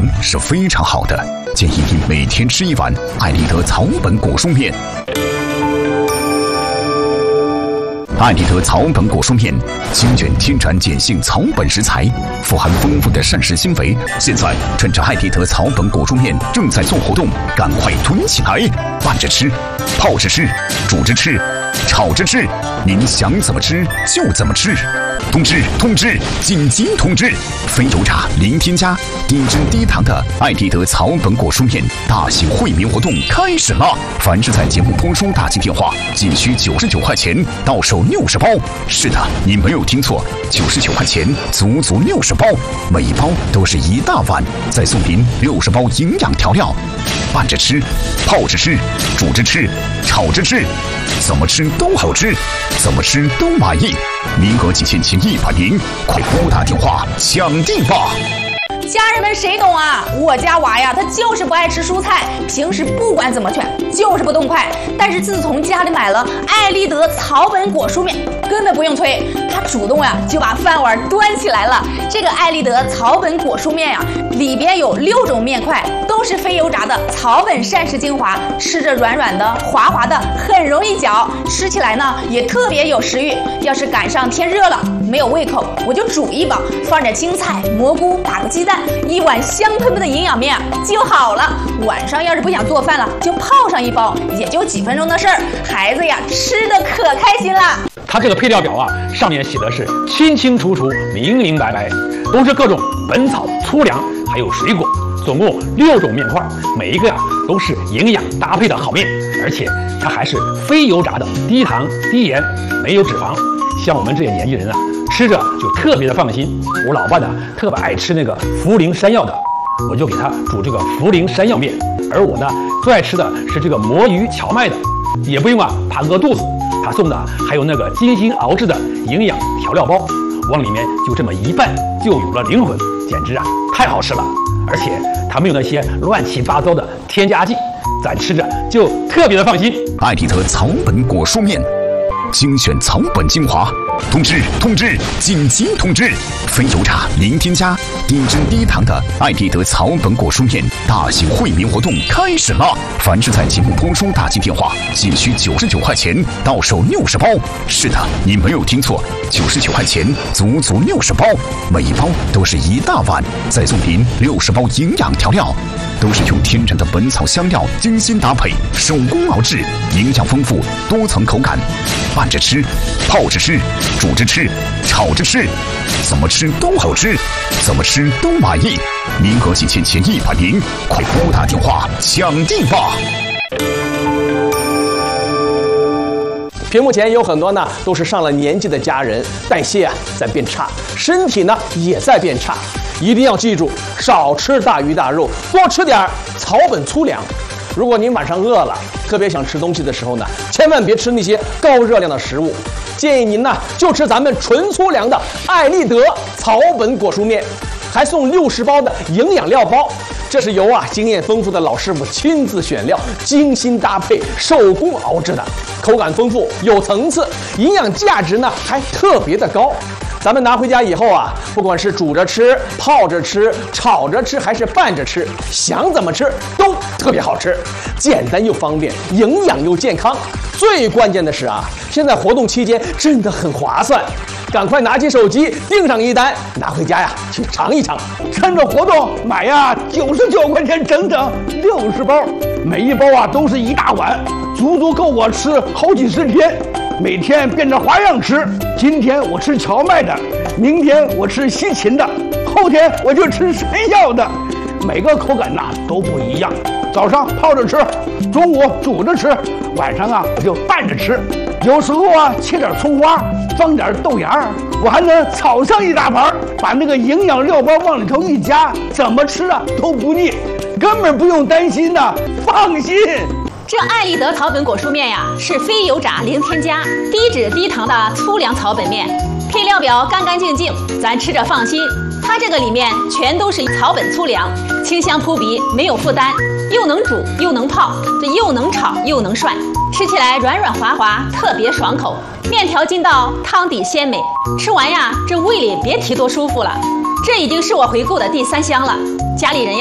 肠是非常好的，建议你每天吃一碗艾丽德草本果蔬面。艾丽德草本果蔬面精选天然碱性草本食材，富含丰富的膳食纤维。现在趁着艾丽德草本果蔬面正在做活动，赶快囤起来！拌着吃，泡着吃，煮着吃，炒着吃，您想怎么吃就怎么吃。通知！通知！紧急通知！非油炸、零添加、低脂低糖的艾丽德草本果蔬面大型惠民活动开始了！凡是在节目播出打进电话，仅需99块钱，到手60包。是的，你没有听错，99块钱，足足60包，每一包都是一大碗，再送您60包营养调料。拌着吃，泡着吃，煮着吃，炒着吃，怎么吃都好吃，怎么吃都满意。名额仅限前100名，快拨打电话抢定吧！ 家人们谁懂啊？我家娃呀，他就是不爱吃蔬菜，平时不管怎么劝，就是不动筷。但是自从家里买了艾丽德草本果蔬面，根本不用催，他主动呀就把饭碗端起来了。这个艾丽德草本果蔬面呀，里边有6种面块，都是非油炸的草本膳食精华，吃着软软的、滑滑的，很容易嚼，吃起来呢也特别有食欲。要是赶上天热了，没有胃口，我就煮一包，放点青菜、蘑菇，打个鸡蛋，一碗香喷喷的营养面就好了。晚上要是不想做饭了，就泡上一包，也就几分钟的事儿。孩子呀，吃的可开心了。 它这个配料表啊，上面写的是清清楚楚、明明白白，都是各种本草、粗粮，还有水果，总共6种面块，每一个呀都是营养搭配的好面，而且它还是非油炸的，低糖、低盐，没有脂肪。像我们这些年轻人啊，吃着就特别的放心。我老伴呢特别爱吃那个茯苓山药的，我就给他煮这个茯苓山药面。而我呢最爱吃的是这个魔芋荞麦的，也不用啊怕饿肚子。他送的还有那个精心熬制的营养调料包，往里面就这么一拌，就有了灵魂，简直啊太好吃了。而且它没有那些乱七八糟的添加剂，咱吃着就特别的放心。 艾丽德草本果蔬面精选草本精华，通知！通知！紧急通知！非油炸、零添加、低脂低糖的艾丽德草本果蔬面大型惠民活动开始了！凡是在节目播出打进电话，仅需99块钱，到手60包。是的，你没有听错，99块钱，足足60包，每一包都是一大碗，再送您60包营养调料。都是用天然的本草香料精心搭配，手工熬制，营养丰富，多层口感。拌着吃，泡着吃，煮着吃，炒着吃，怎么吃都好吃，怎么吃都满意。名额仅限前100名，快拨打电话抢定吧！ 屏幕前有很多呢，都是上了年纪的家人，代谢啊在变差，身体呢也在变差。一定要记住，少吃大鱼大肉，多吃点草本粗粮。如果您晚上饿了，特别想吃东西的时候呢，千万别吃那些高热量的食物，建议您呢就吃咱们纯粗粮的艾丽德草本果蔬面，还送60包的营养料包。这是由经验丰富的老师傅亲自选料，精心搭配，手工熬制的，口感丰富，有层次，营养价值呢还特别的高。咱们拿回家以后不管是煮着吃、泡着吃、炒着吃，还是拌着吃，想怎么吃都特别好吃，简单又方便，营养又健康。最关键的是现在活动期间真的很划算，赶快拿起手机订上一单，拿回家去尝一尝。 趁着活动买99块钱，整整60包，每一包都是一大碗，足足够我吃好几十天。每天变着花样吃，今天我吃荞麦的，明天我吃西芹的，后天我就吃山药的，每个口感都不一样。早上泡着吃，中午煮着吃，晚上我就拌着吃。有时候切点葱花，放点豆芽，我还能炒上一大盘，把那个营养料包往里头一加，怎么吃都不腻，根本不用担心放心。 这艾丽德草本果蔬面呀，是非油炸、零添加、低脂低糖的粗粮草本面，配料表干干净净，咱吃着放心。它这个里面全都是草本粗粮，清香扑鼻，没有负担，又能煮又能泡，这又能炒又能涮，吃起来软软滑滑，特别爽口。面条筋道，汤底鲜美，吃完呀，这胃里别提多舒服了。这已经是我回购的第3箱了，家里人呀